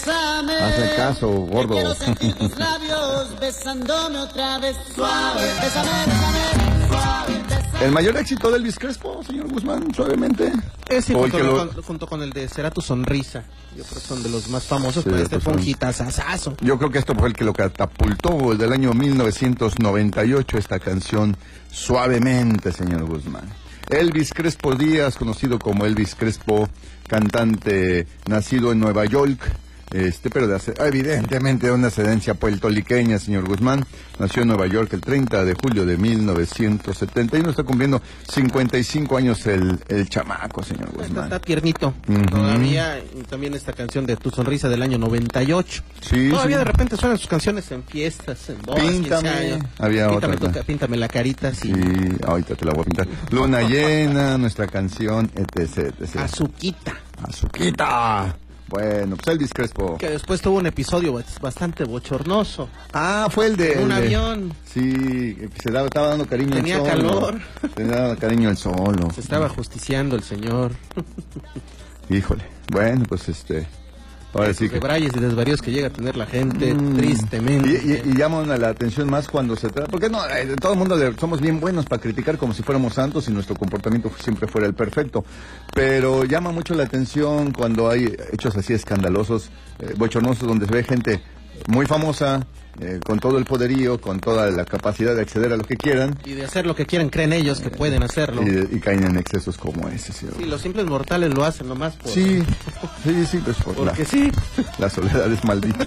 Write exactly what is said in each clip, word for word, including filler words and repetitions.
bésame. Hazme caso, gordo. Quiero sentir tus labios besándome otra vez. Suave, bésame, bésame, suave, bésame. El mayor éxito de Elvis Crespo, señor Guzmán, suavemente. Ese O el junto, que lo- con, junto con el de Será tu sonrisa. Yo creo que son de los más famosos, Sí, pero este pues fue un son- hitazazazo. Yo creo que esto fue el que lo catapultó, el del año mil novecientos noventa y ocho, esta canción, Suavemente, señor Guzmán. Elvis Crespo Díaz, conocido como Elvis Crespo, cantante nacido en Nueva York, este, pero de hace- evidentemente de una ascendencia puertorriqueña, señor Guzmán. Nació en Nueva York el treinta de julio de mil novecientos setenta y uno, está cumpliendo cincuenta y cinco años el, el chamaco, señor Está, Guzmán. está tiernito. Ujú. Todavía, y también esta canción de Tu Sonrisa del año noventa y ocho. Sí, Todavía sí. de repente suenan sus canciones en fiestas, en bodas, Píntame. quince años. Había Píntame, otra, tu- ¿no? píntame la carita, sí. Sí, ahorita te la voy a pintar. Luna llena, nuestra canción, etc, etc. Azuquita. Azuquita. Bueno, pues Elvis Crespo. Que después tuvo un episodio bastante bochornoso. Ah, fue el de... En un el de- avión. Sí, que se daba, estaba dando cariño Tenía al solo. calor. Tenía dando cariño al solo. Se estaba justiciando el señor. Híjole. Bueno, pues este... Ahora sí que... Debrayes y desvaríos que llega a tener la gente, Mm. tristemente. Y, y- y llaman a la atención más cuando se trata, porque no, eh, todo el mundo le- somos bien buenos para criticar como si fuéramos santos y nuestro comportamiento siempre fuera el perfecto, pero llama mucho la atención cuando hay hechos así escandalosos, eh, bochornosos, donde se ve gente muy famosa, eh, con todo el poderío, con toda la capacidad de acceder a lo que quieran, Y de hacer lo que quieran, creen ellos que pueden hacerlo. y, y caen en excesos como ese, señor. Sí, los simples mortales lo hacen nomás por... Sí, sí, sí, pues por la, Porque sí. la soledad es maldita.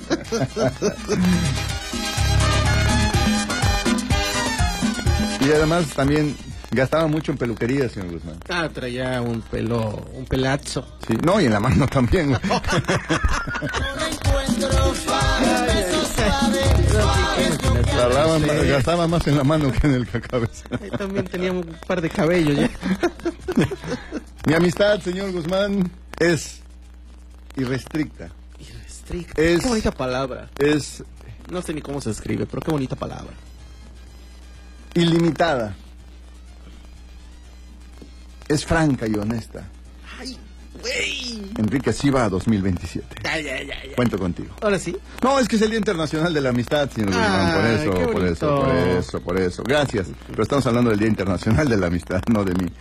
Y además también gastaba mucho en peluquería, señor Guzmán. Ah, traía un pelo, un pelazo. Sí, no, y en la mano también. güey. Un encuentro suave, beso suave, suave es lo que Gastaba, más- Sí. gastaba más en la mano que en el cabeza. Ahí también tenía un par de cabellos ya. Mi amistad, señor Guzmán, es irrestricta. Irrestricto. Es- Qué bonita palabra. Es No sé ni cómo se escribe, pero qué bonita palabra. ilimitada. Es franca y honesta. Ay, güey. Enrique Siva dos mil veintisiete. Ya, ya, ya, ya. Cuento contigo. Ahora sí. No, es que es el Día Internacional de la Amistad, señor Guzmán, por Ay, eso, qué por eso, bonito. por eso, por eso. Gracias. Pero estamos hablando del Día Internacional de la Amistad, no de mí.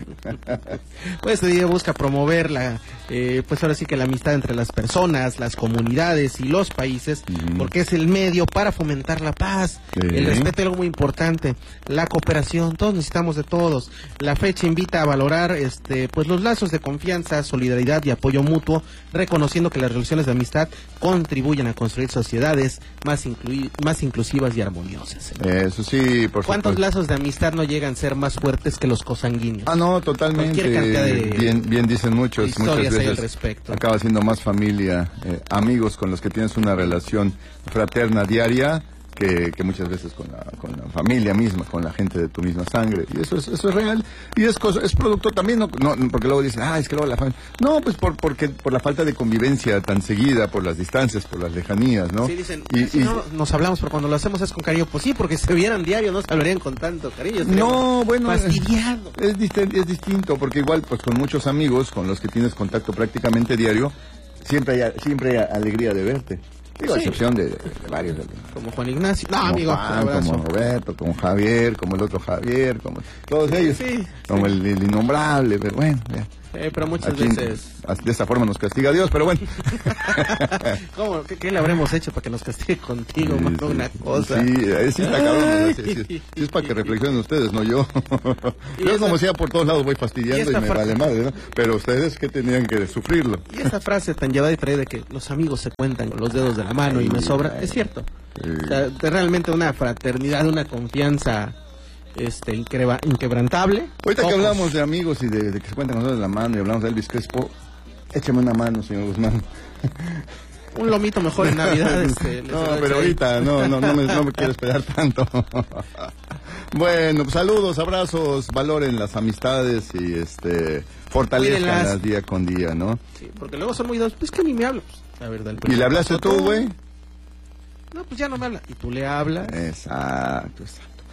Pues este día busca promover la, eh, pues ahora sí que la amistad entre las personas, las comunidades y los países, Ujú. porque es el medio para fomentar la paz, Sí. el respeto es algo muy importante, la cooperación, todos necesitamos de todos. La fecha invita a valorar, este, pues los lazos de confianza, solidaridad y apoyo mutuo, reconociendo que las relaciones de amistad contribuyen a construir sociedades más inclui- más inclusivas y armoniosas. Eso sí, por ¿Cuántos supuesto. lazos de amistad no llegan a ser más fuertes que los cosanguíneos? Ah, no, totalmente. Cualquier cantidad de- bien, bien dicen muchos, historias muchas hay al veces respecto. acaba siendo más familia, eh, amigos con los que tienes una relación fraterna diaria que, que muchas veces con la, con la familia misma, con la gente de tu misma sangre. Y eso es, eso es real. Y es cosa, es producto también, no, no, porque luego dicen, ah, es que luego la familia. No, pues por, porque, por la falta de convivencia tan seguida, por las distancias, por las lejanías, ¿no? Sí, dicen, Y- si y- no, nos hablamos, pero cuando lo hacemos es con cariño. Pues sí, porque si se vieran diario no se hablarían con tanto cariño. estaríamos No, bueno, fastidiados. Es, dist- es distinto, porque igual, pues con muchos amigos con los que tienes contacto prácticamente diario, siempre hay, siempre hay alegría de verte. Digo, a Sí. excepción de, de- de varios. de- Como Juan Ignacio. No, como amigo, un Juan, abrazo. como Roberto, como Javier, como el otro Javier, como todos ellos. Sí, como sí. El, el innombrable, pero bueno, ya. Eh, pero muchas Aquí, veces. de esa forma nos castiga Dios, pero bueno. ¿Cómo? ¿Qué, qué le habremos hecho para que nos castigue contigo? Sí, mano? sí. Una cosa. Sí, eh, sí está cabrón. Ay. ¿no? Sí, sí, sí. Sí es para que reflexionen ustedes, no yo. Y Yo esta- como sea por todos lados voy y fastidiando y, esta me fra- vale madre, ¿no? Pero ustedes que tenían que sufrirlo. Y esa frase tan llevada y traída de que los amigos se cuentan con los dedos de la mano y me sobra, es cierto. Sí. O sea, de realmente una fraternidad, una confianza este increba- inquebrantable. Ahorita que Pocos. hablamos de amigos y de, de que se cuentan con nosotros de la mano y hablamos de Elvis Crespo, échame una mano, señor Guzmán. Un lomito mejor en Navidad. Este, les No, doy pero ahí. ahorita no, no, no me, no me quiero esperar tanto. Bueno, pues saludos, abrazos, valoren las amistades y este fortalezcanlas Cuídenlas. día con día, ¿no? Sí, porque luego son muy dos. Pues que ni me habla. Pues, a ver, dale, pues, ¿Y le hablaste tú, güey? No, pues ya no me habla. Y tú le hablas. Exacto, exacto.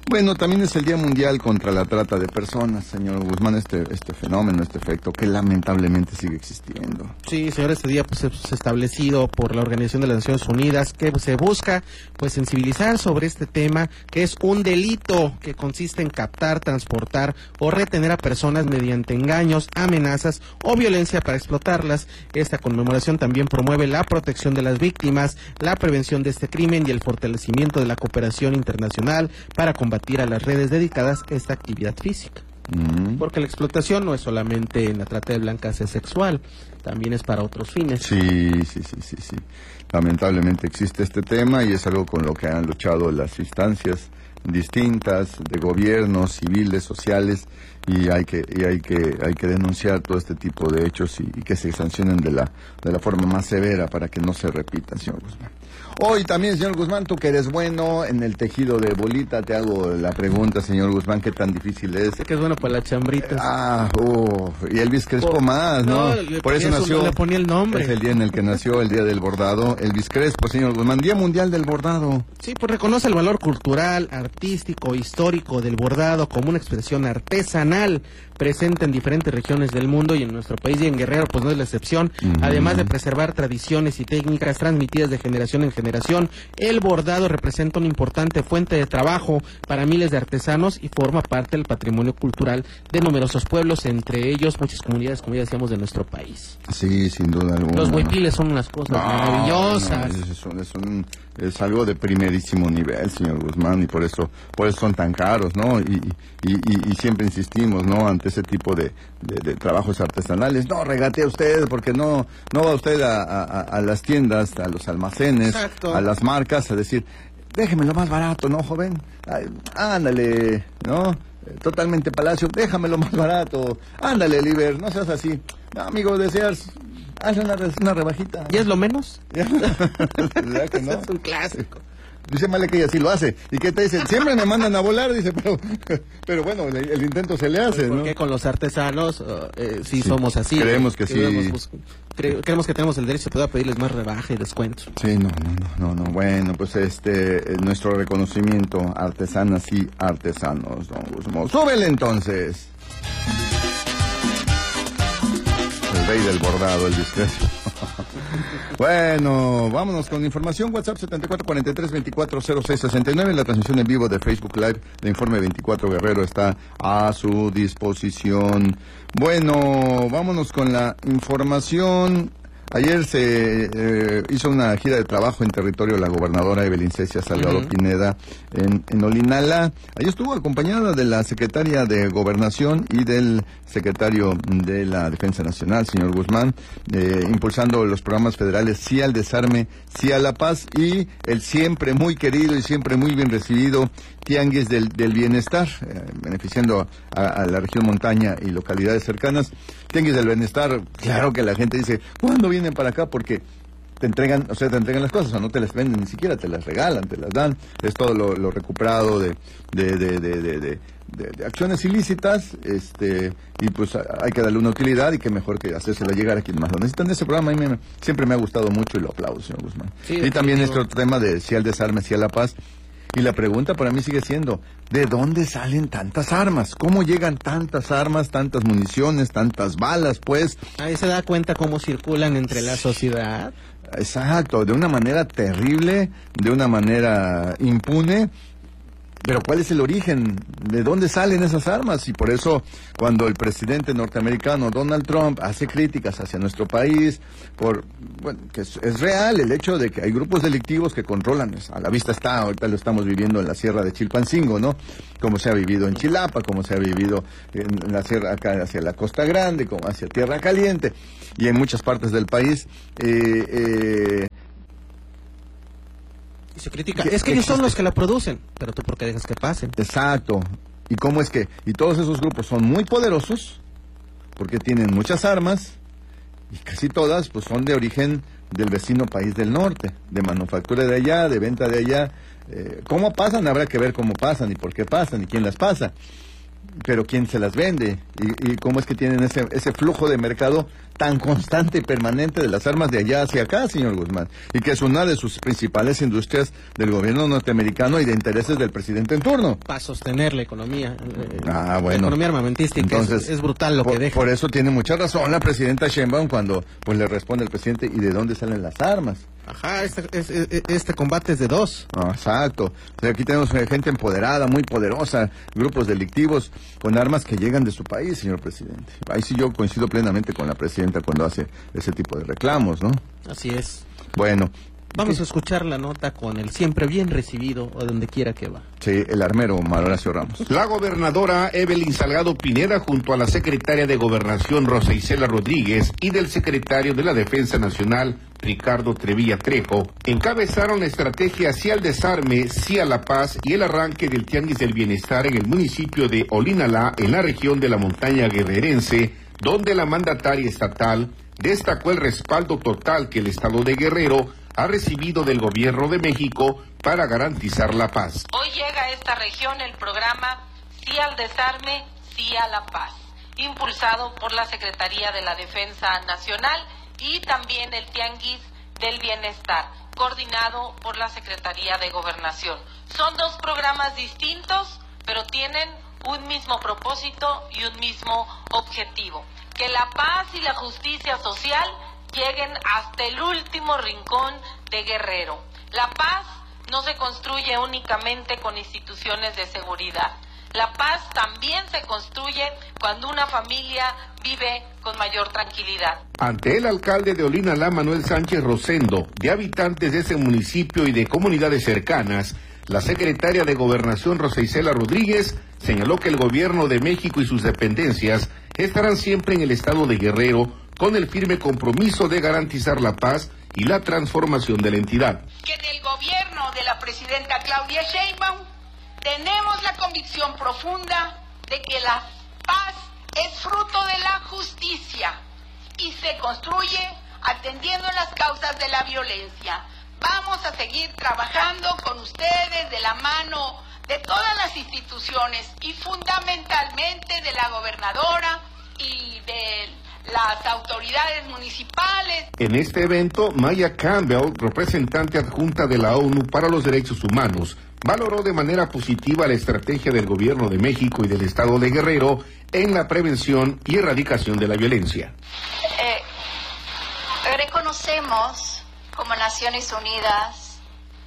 Bueno, también es el Día Mundial contra la Trata de Personas, señor Guzmán, este este fenómeno, este efecto que lamentablemente sigue existiendo. Sí, señor, este día pues es establecido por la Organización de las Naciones Unidas que se busca pues sensibilizar sobre este tema, que es un delito que consiste en captar, transportar o retener a personas mediante engaños, amenazas o violencia para explotarlas. Esta conmemoración también promueve la protección de las víctimas, la prevención de este crimen y el fortalecimiento de la cooperación internacional para combatir a las redes dedicadas a esta actividad física. Mm. Porque la explotación no es solamente en la trata de blancas, es sexual, también es para otros fines. Sí, sí, sí, sí, sí. Lamentablemente existe este tema y es algo con lo que han luchado las instancias distintas de gobiernos, civiles, sociales, y hay que y hay que hay que denunciar todo este tipo de hechos y, y que se sancionen de la de la forma más severa para que no se repitan, señor Guzmán. Hoy también, señor Guzmán, tú que eres bueno en el tejido de bolita, te hago la pregunta, señor Guzmán, ¿qué tan difícil es? Sé que es bueno para las chambritas. Ah, uh, y Elvis Crespo oh, más, ¿no? no Por eso nació. Su, le ponía el nombre. Es el día en el que nació, el día del bordado. Elvis Crespo, señor Guzmán, Día Mundial del Bordado. Sí, pues reconoce el valor cultural, artístico, histórico del bordado como una expresión artesanal presente en diferentes regiones del mundo y en nuestro país y en Guerrero pues no es la excepción. Uh-huh. Además de preservar tradiciones y técnicas transmitidas de generación en generación, el bordado representa una importante fuente de trabajo para miles de artesanos y forma parte del patrimonio cultural de numerosos pueblos, entre ellos muchas comunidades, como ya decíamos, de nuestro país. Sí, sin duda alguna. Los huipiles son unas cosas no, maravillosas. No, es, un, es, un, es algo de primerísimo nivel, señor Guzmán, y por eso por eso son tan caros, ¿no? Y, y, y, y siempre insistimos, ¿no? Ante ese tipo de, de, de trabajos artesanales, no regatee usted, porque no no va usted a, a, a las tiendas, a los almacenes, exacto, a las marcas, a decir, déjeme lo más barato, ¿no, joven? Ay, ándale, ¿no? Totalmente Palacio, déjamelo más barato. Ándale, Liber, no seas así. No, amigo, deseas, haz una, una rebajita. ¿Y es lo menos? ¿Verdad que no? Es un clásico. Dice Male que ella sí lo hace. ¿Y qué te dicen? Siempre me mandan a volar, dice, pero pero bueno, el, el intento se le hace, ¿Por ¿no? qué con los artesanos uh, eh, sí, sí somos así? Creemos que, que sí. Debemos, cre creemos que tenemos el derecho de pedirles más rebaja y descuento. Sí, no, no, no, no. Bueno, pues este, nuestro reconocimiento, artesanas y artesanos, don Guzmán. ¡Súbele entonces! El rey del bordado, el discreto. Bueno, vámonos con información. WhatsApp setenta y cuatro cuarenta y tres veinticuatro cero seis sesenta y nueve. La transmisión en vivo de Facebook Live de Informe veinticuatro Guerrero está a su disposición. Bueno, vámonos con la información. Ayer se eh, hizo una gira de trabajo en territorio de la gobernadora Evelyn Cecia Salgado uh-huh. Pineda en, en Olinala. Ahí estuvo acompañada de la secretaria de Gobernación y del secretario de la Defensa Nacional, señor Guzmán, eh, impulsando los programas federales Sí al Desarme, Sí a la Paz y el siempre muy querido y siempre muy bien recibido Tianguis del, del Bienestar, eh, beneficiando a, a la región montaña y localidades cercanas. Tianguis del Bienestar, claro que la gente dice, ¿cuándo vienen para acá? Porque te entregan, o sea, te entregan las cosas, o sea, no te las venden ni siquiera, te las regalan, te las dan. Es todo lo, lo recuperado de, de, de, de, de, de, de, de acciones ilícitas, este, y pues hay que darle una utilidad y que mejor que hacérsela llegar a quien más lo necesitan. Ese programa a mí me, siempre me ha gustado mucho y lo aplaudo, señor Guzmán. Sí, y también este otro tema de Sí al Desarme, Sí a la Paz. Y la pregunta para mí sigue siendo, ¿de dónde salen tantas armas? ¿Cómo llegan tantas armas, tantas municiones, tantas balas, pues? Ahí se da cuenta cómo circulan entre la sociedad. Exacto, de una manera terrible, de una manera impune. Pero ¿cuál es el origen? ¿De dónde salen esas armas? Y por eso cuando el presidente norteamericano Donald Trump hace críticas hacia nuestro país, por bueno, que es, es real el hecho de que hay grupos delictivos que controlan, a la vista está, ahorita lo estamos viviendo en la sierra de Chilpancingo, ¿no? Como se ha vivido en Chilapa, como se ha vivido en la sierra acá hacia la Costa Grande, como hacia Tierra Caliente, y en muchas partes del país. Eh, eh, Y se critica, es que ellos son los que la producen, pero tú por qué dejas que pasen. Exacto. ¿Y cómo es que? Y todos esos grupos son muy poderosos, porque tienen muchas armas, y casi todas pues son de origen del vecino país del norte, de manufactura de allá, de venta de allá. Eh, ¿Cómo pasan? Habrá que ver cómo pasan, y por qué pasan, y quién las pasa. pero ¿quién se las vende? ¿Y, y cómo es que tienen ese, ese flujo de mercado tan constante y permanente de las armas de allá hacia acá, señor Guzmán? Y que es una de sus principales industrias del gobierno norteamericano y de intereses del presidente en turno. Para sostener la economía, eh, ah, bueno. la economía armamentística. Entonces, es, es brutal lo por, que deja. Por eso tiene mucha razón la presidenta Sheinbaum cuando pues le responde al presidente, ¿y de dónde salen las armas? Ajá, este, este, este combate es de dos. Ah, exacto. O sea, aquí tenemos gente empoderada, muy poderosa, grupos delictivos con armas que llegan de su país, señor presidente. Ahí sí yo coincido plenamente con la presidenta cuando hace ese tipo de reclamos, ¿no? Así es. Bueno. Vamos ¿qué? a escuchar la nota con el siempre bien recibido o donde quiera que va. Sí, el armero Horacio Ramos. La gobernadora Evelyn Salgado Pineda junto a la secretaria de Gobernación Rosa Isela Rodríguez y del secretario de la Defensa Nacional Ricardo Trevilla Trejo encabezaron la estrategia Sí al Desarme, Sí a la Paz y el arranque del Tianguis del Bienestar en el municipio de Olinalá, en la región de la montaña guerrerense, donde la mandataria estatal destacó el respaldo total que el estado de Guerrero ha recibido del gobierno de México para garantizar la paz. Hoy llega a esta región el programa Sí al Desarme, Sí a la Paz, impulsado por la Secretaría de la Defensa Nacional y también el Tianguis del Bienestar, coordinado por la Secretaría de Gobernación. Son dos programas distintos, pero tienen un mismo propósito y un mismo objetivo: que la paz y la justicia social lleguen hasta el último rincón de Guerrero. La paz no se construye únicamente con instituciones de seguridad. La paz también se construye cuando una familia vive con mayor tranquilidad. Ante el alcalde de Olinalá, Manuel Sánchez Rosendo, de habitantes de ese municipio y de comunidades cercanas, la secretaria de Gobernación Rosa Isela Rodríguez señaló que el gobierno de México y sus dependencias estarán siempre en el estado de Guerrero con el firme compromiso de garantizar la paz y la transformación de la entidad. Que en el gobierno de la presidenta Claudia Sheinbaum tenemos la convicción profunda de que la paz es fruto de la justicia y se construye atendiendo las causas de la violencia. Vamos a seguir trabajando con ustedes de la mano de todas las instituciones y fundamentalmente de la gobernadora y de las autoridades municipales. En este evento, Maya Campbell, representante adjunta de la ONU para los Derechos Humanos, valoró de manera positiva la estrategia del gobierno de México y del estado de Guerrero en la prevención y erradicación de la violencia. Eh, reconocemos como Naciones Unidas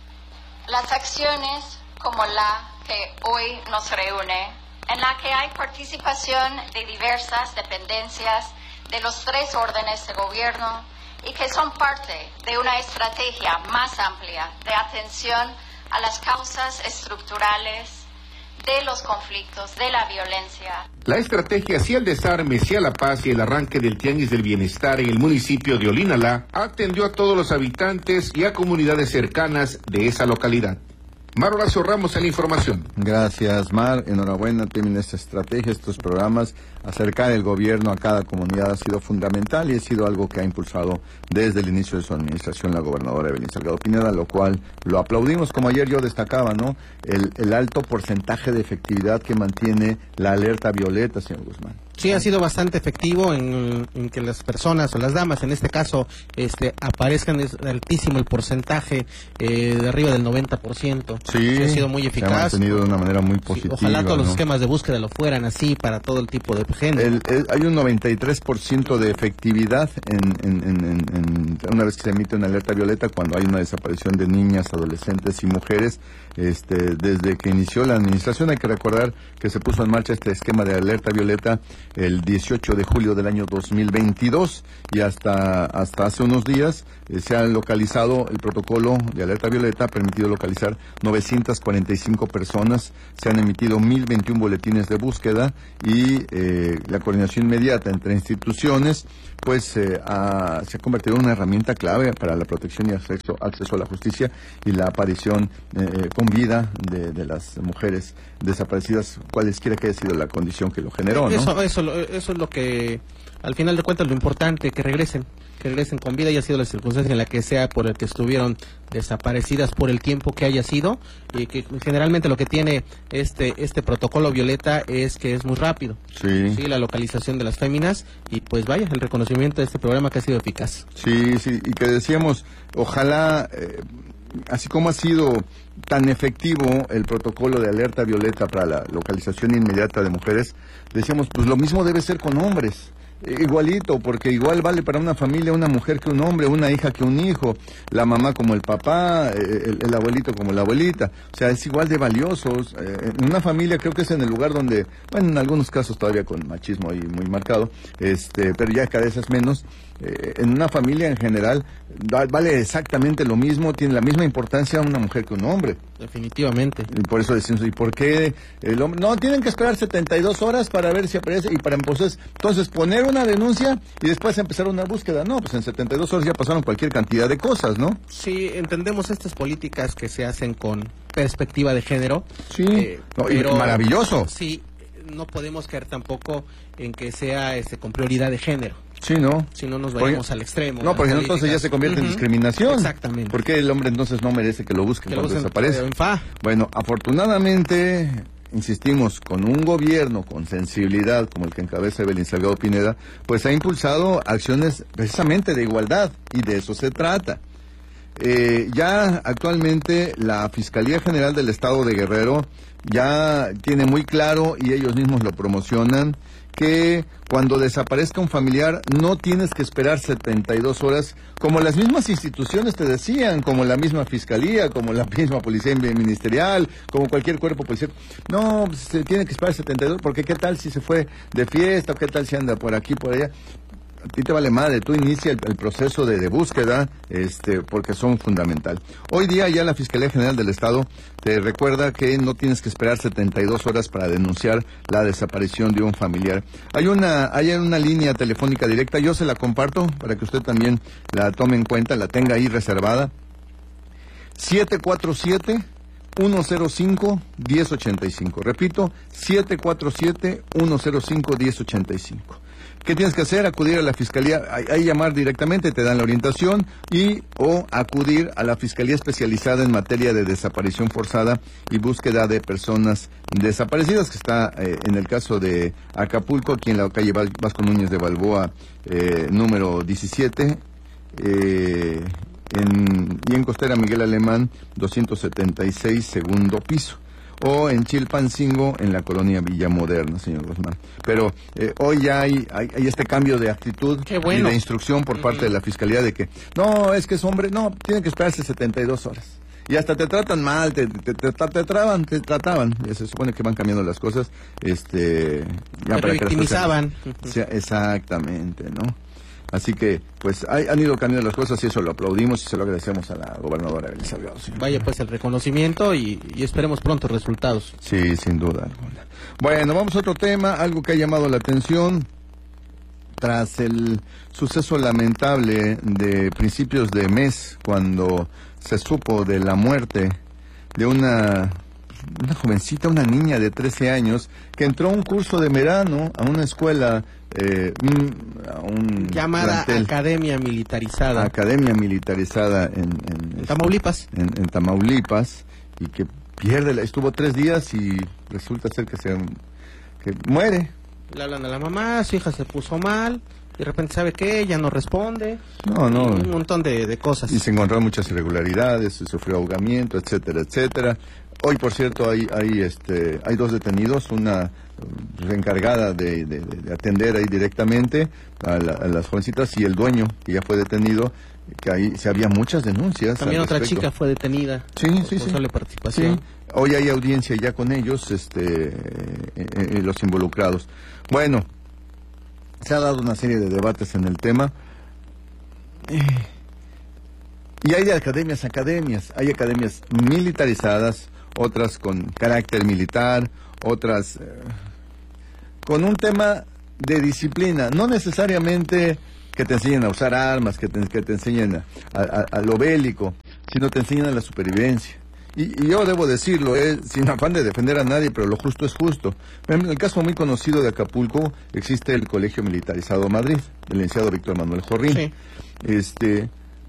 las acciones como la que hoy nos reúne, en la que hay participación de diversas dependencias de los tres órdenes de gobierno y que son parte de una estrategia más amplia de atención a las causas estructurales de los conflictos, de la violencia. La estrategia Sí al Desarme, Sí a la Paz y el arranque del Tianguis del Bienestar en el municipio de Olinalá atendió a todos los habitantes y a comunidades cercanas de esa localidad. Mar Horacio Ramos en la información. Gracias, Mar. Enhorabuena, tienen esta estrategia, estos programas. Acercar el gobierno a cada comunidad ha sido fundamental y ha sido algo que ha impulsado desde el inicio de su administración la gobernadora Evelyn Salgado Pineda, lo cual lo aplaudimos, como ayer yo destacaba, ¿no? El, el alto porcentaje de efectividad que mantiene la alerta violeta, señor Guzmán. Sí, ha sido bastante efectivo en, en que las personas o las damas, en este caso, este, aparezcan. Es altísimo el porcentaje, eh, de arriba del noventa por ciento. Sí, sí, ha sido muy eficaz. Se ha mantenido de una manera muy positiva. Sí, ojalá todos ¿no? los esquemas de búsqueda lo fueran así para todo el tipo de gente. El, el, hay un noventa y tres por ciento de efectividad en, en, en, en, en una vez que se emite una alerta violeta cuando hay una desaparición de niñas, adolescentes y mujeres. Este, desde que inició la administración, hay que recordar que se puso en marcha este esquema de alerta violeta el dieciocho de julio del año dos mil veintidós y hasta hasta hace unos días eh, se ha localizado el protocolo de alerta violeta, ha permitido localizar novecientas cuarenta y cinco personas, se han emitido mil veintiún boletines de búsqueda y eh, la coordinación inmediata entre instituciones pues eh, ha, se ha convertido en una herramienta clave para la protección y acceso, acceso a la justicia y la aparición eh, con vida de, de las mujeres desaparecidas, cualesquiera que haya sido la condición que lo generó, ¿no? Eso, eso, eso es lo que, al final de cuentas, lo importante, que regresen. que regresen con vida, haya sido la circunstancia en la que sea por el que estuvieron desaparecidas por el tiempo que haya sido, y que generalmente lo que tiene este este protocolo Violeta es que es muy rápido. Sí. Sí, la localización de las féminas, y pues vaya, el reconocimiento de este programa que ha sido eficaz. Sí, sí, y que decíamos, ojalá, eh, así como ha sido tan efectivo el protocolo de alerta violeta para la localización inmediata de mujeres, decíamos, pues lo mismo debe ser con hombres. Igualito, porque igual vale para una familia una mujer que un hombre, una hija que un hijo, la mamá como el papá, el, el abuelito como la abuelita, o sea, es igual de valiosos. En una familia creo que es en el lugar donde, bueno, en algunos casos todavía con machismo ahí muy marcado, este, pero ya cada vez es menos. Eh, en una familia en general vale exactamente lo mismo, tiene la misma importancia una mujer que un hombre. Definitivamente. Y por eso decimos, ¿y por qué el hombre? No, tienen que esperar setenta y dos horas para ver si aparece y para entonces, entonces poner una denuncia y después empezar una búsqueda. No, pues en setenta y dos horas ya pasaron cualquier cantidad de cosas, ¿no? Sí, entendemos estas políticas que se hacen con perspectiva de género. Sí, eh, no, y pero, maravilloso. Sí, no podemos caer tampoco en que sea este con prioridad de género. Sí, ¿no? Si no nos vayamos al extremo. No, porque entonces ya se convierte uh-huh. en discriminación. Exactamente. Porque el hombre entonces no merece que lo busquen que cuando lo desaparece. Bueno, afortunadamente, insistimos, con un gobierno con sensibilidad como el que encabeza Evelyn Salgado Pineda, pues ha impulsado acciones precisamente de igualdad, y de eso se trata. Eh, ya actualmente la Fiscalía General del Estado de Guerrero ya tiene muy claro, y ellos mismos lo promocionan, que cuando desaparezca un familiar no tienes que esperar setenta y dos horas, como las mismas instituciones te decían, como la misma Fiscalía, como la misma Policía Ministerial, como cualquier cuerpo policial. No, se tiene que esperar setenta y dos, porque qué tal si se fue de fiesta, o qué tal si anda por aquí, por allá. A ti te vale madre, tú inicia el, el proceso de, de búsqueda, este, porque son fundamental. Hoy día ya la Fiscalía General del Estado te recuerda que no tienes que esperar setenta y dos horas para denunciar la desaparición de un familiar. Hay una, hay una línea telefónica directa, yo se la comparto para que usted también la tome en cuenta, la tenga ahí reservada. siete cuatro siete, uno cero cinco, uno cero ocho cinco. Repito, siete cuatro siete, uno cero cinco, uno cero ocho cinco. ¿Qué tienes que hacer? Acudir a la Fiscalía, ahí llamar directamente, te dan la orientación, y o acudir a la Fiscalía especializada en materia de desaparición forzada y búsqueda de personas desaparecidas, que está eh, en el caso de Acapulco, aquí en la calle Vasco Núñez de Balboa, eh, número diecisiete, eh, en, y en Costera Miguel Alemán, doscientos setenta y seis, segundo piso. O en Chilpancingo, en la colonia Villa Moderna, señor Guzmán. Pero eh, hoy ya hay, hay, hay este cambio de actitud bueno. y de instrucción por parte uh-huh. de la Fiscalía de que, no, es que es hombre, no, tiene que esperarse setenta y dos horas. Y hasta te tratan mal, te, te, te, te, te traban, te trataban. Ya se supone que van cambiando las cosas. este ya te para victimizaban. Que sea, exactamente, ¿no? Así que, pues, hay, han ido cambiando las cosas, y eso lo aplaudimos y se lo agradecemos a la gobernadora Evelyn Salgado. ¿Sí? Vaya, pues, el reconocimiento y, y esperemos pronto resultados. Sí, sin duda alguna. Bueno, vamos a otro tema, algo que ha llamado la atención. Tras el suceso lamentable de principios de mes, cuando se supo de la muerte de una... una jovencita, una niña de trece años, que entró a un curso de verano a una escuela, eh, a un llamada plantel, Academia Militarizada. Academia Militarizada en, en, en Tamaulipas. En, en Tamaulipas, y que pierde, la, estuvo tres días y resulta ser que se que muere. Le hablan a la mamá, su hija se puso mal, de repente sabe que ella no responde. No, no. Un montón de, de cosas. Y se encontraron muchas irregularidades, se sufrió ahogamiento, etcétera, etcétera. Hoy, por cierto, hay hay este hay dos detenidos, una encargada de, de, de atender ahí directamente a, la, a las jovencitas, y el dueño, que ya fue detenido, que ahí se había muchas denuncias. También otra chica fue detenida. Sí, sí, sí. Por participación. Sí. Hoy hay audiencia ya con ellos, este, eh, eh, los involucrados. Bueno, se ha dado una serie de debates en el tema. Eh, y hay de academias, academias. Hay academias militarizadas, otras con carácter militar, otras eh, con un tema de disciplina, no necesariamente que te enseñen a usar armas, que te, que te enseñen a, a, a lo bélico, sino te enseñan a la supervivencia. Y, y yo debo decirlo, eh, sin afán de defender a nadie, pero lo justo es justo. En el caso muy conocido de Acapulco, existe el Colegio Militarizado Madrid, del licenciado Víctor Manuel Jorrín. Sí. Este,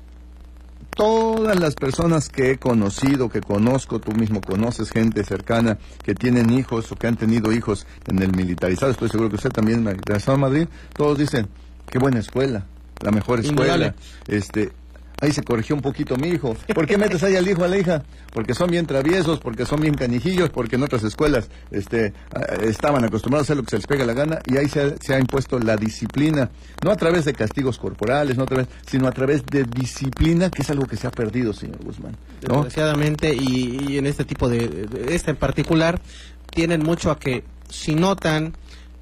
todas las personas que he conocido, que conozco, tú mismo conoces gente cercana que tienen hijos o que han tenido hijos en el militarizado, estoy seguro que usted también en el militarizado Madrid, todos dicen, qué buena escuela, la mejor escuela, Indudable. este... Ahí se corrigió un poquito mi hijo. ¿Por qué metes ahí al hijo, a la hija? Porque son bien traviesos, porque son bien canijillos, porque en otras escuelas este, estaban acostumbrados a hacer lo que se les pega la gana, y ahí se ha, se ha impuesto la disciplina, no a través de castigos corporales, no a través, sino a través de disciplina, que es algo que se ha perdido, señor Guzmán, ¿no? Desgraciadamente, y, y en este tipo de, de, este en particular, tienen mucho a que, si notan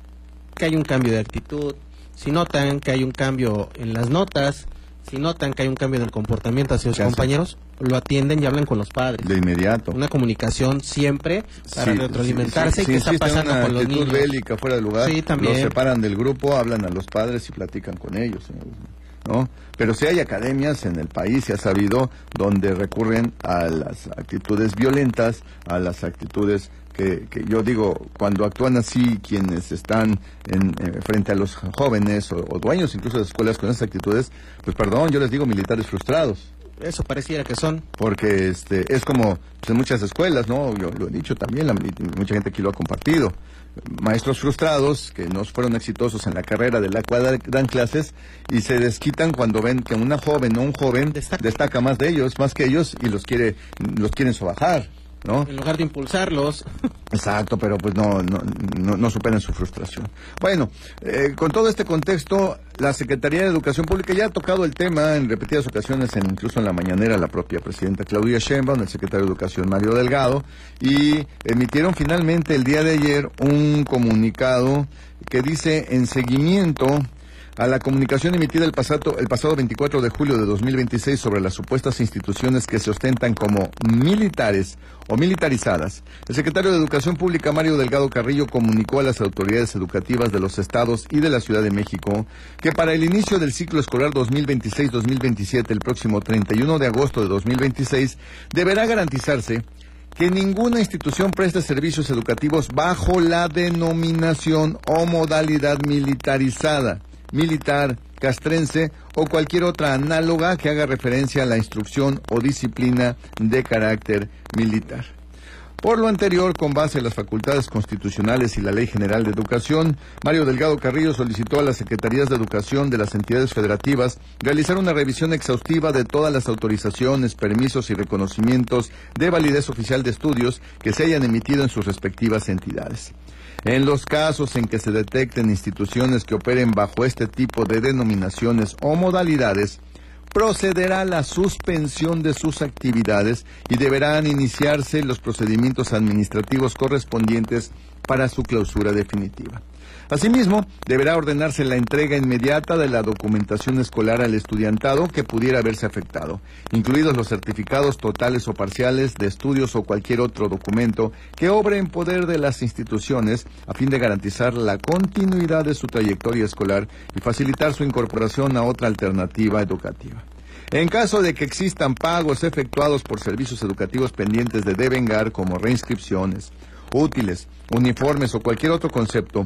que hay un cambio de actitud, si notan que hay un cambio en las notas, si notan que hay un cambio en el comportamiento hacia sus compañeros, lo atienden y hablan con los padres. De inmediato. Una comunicación siempre para sí, retroalimentarse. Sí, sí, ¿Qué sí, está pasando una con los actitud niños? bélica fuera de lugar. Sí, también. Los separan del grupo, hablan a los padres y platican con ellos, ¿no? Pero sí hay academias en el país, se ha sabido, donde recurren a las actitudes violentas, a las actitudes que, que yo digo, cuando actúan así quienes están en, eh, frente a los jóvenes o, o dueños incluso de escuelas con esas actitudes, pues perdón, yo les digo militares frustrados. Eso pareciera que son. Porque este es como pues, en muchas escuelas, ¿no? Yo lo he dicho también, la, mucha gente aquí lo ha compartido. Maestros frustrados que no fueron exitosos en la carrera de la cual dan clases y se desquitan cuando ven que una joven o un joven destaca, destaca más de ellos, más que ellos, y los quiere los quieren sobajar, ¿no? En lugar de impulsarlos. Exacto, pero pues no no no, no superan su frustración. Bueno, eh, con todo este contexto, la Secretaría de Educación Pública ya ha tocado el tema en repetidas ocasiones, en, incluso en la mañanera, la propia presidenta Claudia Sheinbaum, el secretario de Educación Mario Delgado, y emitieron finalmente el día de ayer un comunicado que dice: en seguimiento a la comunicación emitida el pasado, el pasado veinticuatro de julio de dos mil veintiséis sobre las supuestas instituciones que se ostentan como militares o militarizadas, el secretario de Educación Pública, Mario Delgado Carrillo, comunicó a las autoridades educativas de los estados y de la Ciudad de México que para el inicio del ciclo escolar dos mil veintiséis dos mil veintisiete, el próximo treinta y uno de agosto de dos mil veintiséis, deberá garantizarse que ninguna institución preste servicios educativos bajo la denominación o modalidad militarizada, militar, castrense o cualquier otra análoga que haga referencia a la instrucción o disciplina de carácter militar. Por lo anterior, con base en las facultades constitucionales y la Ley General de Educación, Mario Delgado Carrillo solicitó a las Secretarías de Educación de las entidades federativas realizar una revisión exhaustiva de todas las autorizaciones, permisos y reconocimientos de validez oficial de estudios que se hayan emitido en sus respectivas entidades. En los casos en que se detecten instituciones que operen bajo este tipo de denominaciones o modalidades, procederá a la suspensión de sus actividades y deberán iniciarse los procedimientos administrativos correspondientes para su clausura definitiva. Asimismo, deberá ordenarse la entrega inmediata de la documentación escolar al estudiantado que pudiera haberse afectado, incluidos los certificados totales o parciales de estudios o cualquier otro documento que obre en poder de las instituciones a fin de garantizar la continuidad de su trayectoria escolar y facilitar su incorporación a otra alternativa educativa. En caso de que existan pagos efectuados por servicios educativos pendientes de devengar, como reinscripciones, útiles, uniformes o cualquier otro concepto,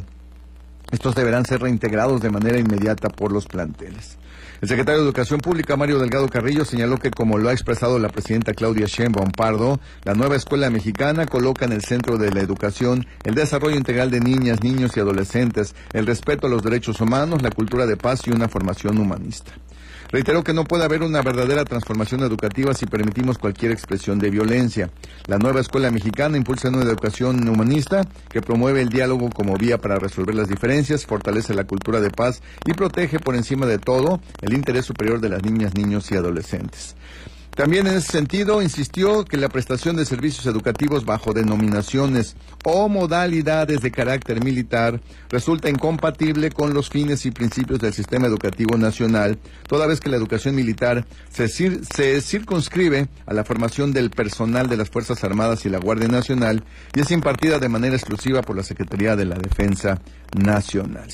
estos deberán ser reintegrados de manera inmediata por los planteles. El secretario de Educación Pública, Mario Delgado Carrillo, señaló que, como lo ha expresado la presidenta Claudia Sheinbaum Pardo, la nueva escuela mexicana coloca en el centro de la educación el desarrollo integral de niñas, niños y adolescentes, el respeto a los derechos humanos, la cultura de paz y una formación humanista. Reiteró que no puede haber una verdadera transformación educativa si permitimos cualquier expresión de violencia. La nueva escuela mexicana impulsa una educación humanista que promueve el diálogo como vía para resolver las diferencias, fortalece la cultura de paz y protege por encima de todo el interés superior de las niñas, niños y adolescentes. También en ese sentido insistió que la prestación de servicios educativos bajo denominaciones o modalidades de carácter militar resulta incompatible con los fines y principios del sistema educativo nacional, toda vez que la educación militar se, cir se circunscribe a la formación del personal de las Fuerzas Armadas y la Guardia Nacional y es impartida de manera exclusiva por la Secretaría de la Defensa Nacional.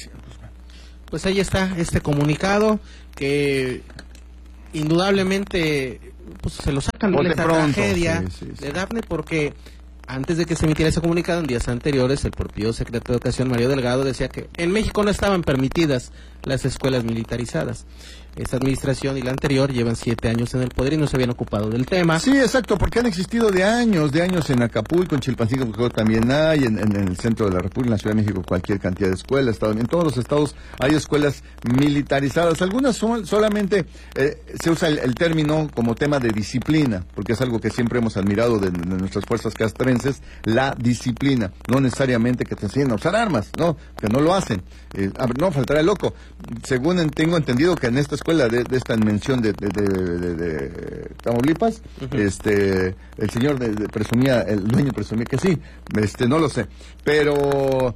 Pues ahí está este comunicado que indudablemente pues se lo sacan de Bote esta pronto, tragedia sí, sí, sí. de Dafne, porque antes de que se emitiera ese comunicado, en días anteriores, el propio secretario de Educación, Mario Delgado, decía que en México no estaban permitidas las escuelas militarizadas. Esta administración y la anterior llevan siete años en el poder y no se habían ocupado del tema. Sí, exacto, porque han existido de años, de años en Acapulco, en Chilpancingo también hay, en, en el centro de la República, en la Ciudad de México, cualquier cantidad de escuelas, en todos los estados hay escuelas militarizadas. Algunas son solamente, eh, se usa el, el término como tema de disciplina, porque es algo que siempre hemos admirado de, de nuestras fuerzas castrenses, la disciplina, no necesariamente que te enseñen a usar armas, no, que no lo hacen. Eh, no, faltará el loco. Según en, tengo entendido que en esta escuela de, de esta mención de, de, de, de, de Tamaulipas, uh-huh. este, el señor de, de presumía, el dueño presumía que sí, este, no lo sé, pero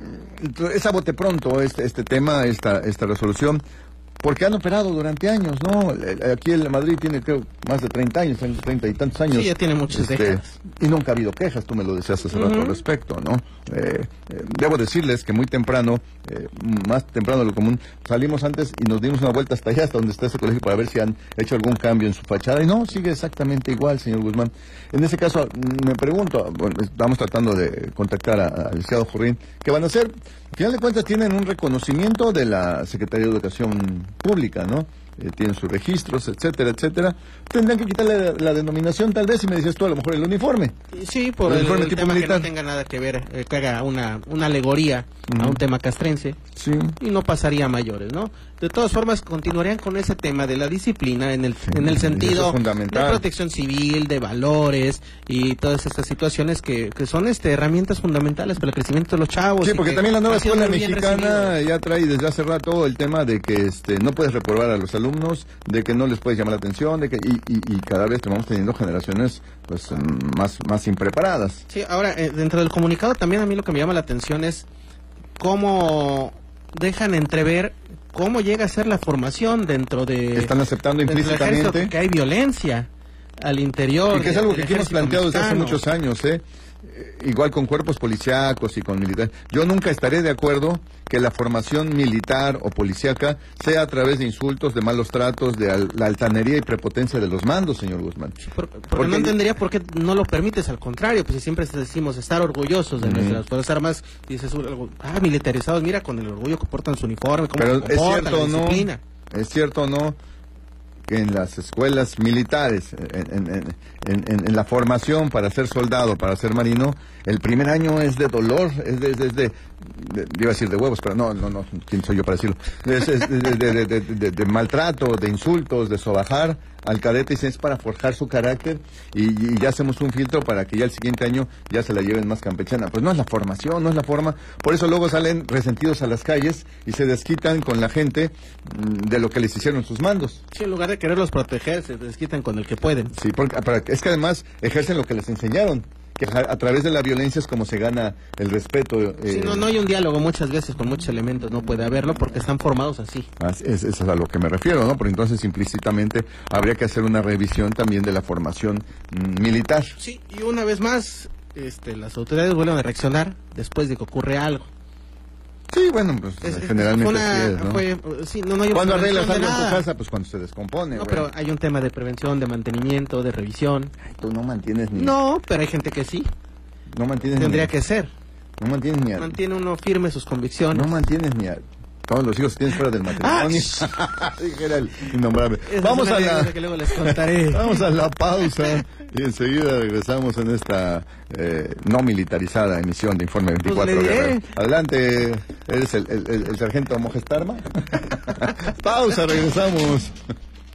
es a bote pronto este, este tema, esta, esta resolución, porque han operado durante años, ¿no? Aquí en Madrid tiene, creo, más de treinta años, treinta y tantos años. Sí, ya tiene muchas este, décadas. Y nunca ha habido quejas, tú me lo decías hace Uh-huh. rato al respecto, ¿no? Eh, eh, debo decirles que muy temprano, eh, más temprano de lo común, salimos antes y nos dimos una vuelta hasta allá, hasta donde está ese colegio, para ver si han hecho algún cambio en su fachada. Y no, sigue exactamente igual, señor Guzmán. En ese caso, me pregunto, bueno, estamos tratando de contactar al licenciado Jorrín, ¿qué van a hacer? Al final de cuentas tienen un reconocimiento de la Secretaría de Educación Pública, ¿no? Eh, tienen sus registros, etcétera, etcétera. Tendrán que quitarle la, la denominación, tal vez, y me decías tú, a lo mejor el uniforme. Sí, por el, el, uniforme el tipo tema militar. que no tenga nada que ver, eh, que haga una, una alegoría uh-huh. a un tema castrense. Sí. Y no pasaría a mayores, ¿no? De todas formas, continuarían con ese tema de la disciplina en el, sí, en el sentido de protección civil, de valores y todas estas situaciones que, que son este herramientas fundamentales para el crecimiento de los chavos. Sí, porque también la nueva escuela mexicana recibido. ya trae desde hace rato el tema de que este no puedes reprobar a los alumnos, de que no les puedes llamar la atención, de que y, y, y cada vez vamos teniendo generaciones pues más, más impreparadas. Sí, ahora, eh, dentro del comunicado también a mí lo que me llama la atención es cómo dejan entrever cómo llega a ser la formación dentro de... Están aceptando implícitamente que hay violencia al interior. Y que es algo que aquí hemos planteado mexicano. desde hace muchos años, ¿eh? Igual con cuerpos policíacos y con militares. Yo nunca estaré de acuerdo que la formación militar o policíaca sea a través de insultos, de malos tratos, de al, la altanería y prepotencia de los mandos, señor Guzmán. Sí, por, porque porque no entendería por qué no lo permites, al contrario, pues si siempre decimos estar orgullosos de mm. nuestras Fuerzas Armadas, dices algo, ah, militarizados, mira con el orgullo que portan su uniforme, cómo Pero se comportan, es cierto o no, es cierto o no, que en las escuelas militares, en, en, en, en, en la formación para ser soldado, para ser marino, el primer año es de dolor, es de, es de, de, de iba a decir de huevos, pero no, no, no, ¿quién soy yo para decirlo? Es, es de, de, de, de, de, de maltrato, de insultos, de sobajar al cadete, y es para forjar su carácter, y, y ya hacemos un filtro para que ya el siguiente año ya se la lleven más campechana. Pues no es la formación, no es la forma, por eso luego salen resentidos a las calles y se desquitan con la gente de lo que les hicieron sus mandos. Sí, en lugar de quererlos proteger, se desquitan con el que pueden. Sí, porque para, es que además ejercen lo que les enseñaron, que a través de la violencia es como se gana el respeto. Eh. Sí, no, no hay un diálogo muchas veces con muchos elementos, no puede haberlo porque están formados así. Es, es a lo que me refiero, ¿no? Porque entonces implícitamente habría que hacer una revisión también de la formación mm, militar. Sí, y una vez más, este, las autoridades vuelven a reaccionar después de que ocurre algo. Sí, bueno, pues es, generalmente una, así es, ¿no? Fue, sí, no, no hay cuando arreglas de algo en nada. tu casa, pues cuando se descompone. No, güey. pero hay un tema de prevención, de mantenimiento, de revisión. Ay, tú no mantienes ni... No, pero hay gente que sí. No mantienes Tendría ni... que ser. No mantienes ni... A... Mantiene uno firme sus convicciones. No mantienes ni a... Todos los hijos que tienes fuera del matrimonio. Ah, Era el innombrable. Esa Vamos es a una la... que luego les contaré. Vamos a la pausa y enseguida regresamos en esta eh, no militarizada emisión de Informe veinticuatro. Pues le diré. Adelante, eres el, el, el, el sargento Mojestarma. Pausa, regresamos.